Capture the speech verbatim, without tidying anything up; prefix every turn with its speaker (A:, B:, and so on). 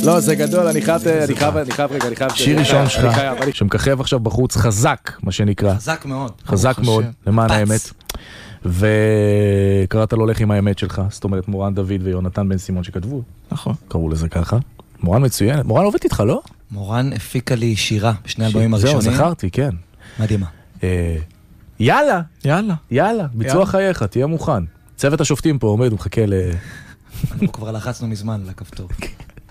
A: לא, זה גדול, אני חייב, אני חייב, אני חייב רגע, אני חייב...
B: שיר ראשון שלך, שמככב עכשיו בחוץ חזק, מה שנקרא.
C: חזק מאוד.
B: חזק מאוד, למען האמת. וקראת לו הולך עם האמת שלך, זאת אומרת מורן דוד ויונתן בן סימון שכתבו.
D: נכון.
B: קראו לזה ככה. מורן מצוין. מורן עובדת איתך, לא?
C: מורן הפיקה לי שירה בשני אלבומים הראשונים.
B: זהו, זכרתי, כן.
C: מדהימה.
B: יאללה.
D: יאללה.
B: יאללה, ביצוע חייך, תהיה מוכן. צוות השופטים פה עומד ומחכה ל...
C: אנחנו כבר לחצנו מזמן לכפתור.